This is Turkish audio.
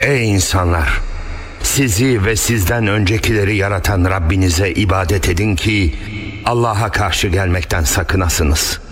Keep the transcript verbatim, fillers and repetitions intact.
Ey insanlar! Sizi ve sizden öncekileri yaratan Rabbinize ibadet edin ki Allah'a karşı gelmekten sakınasınız.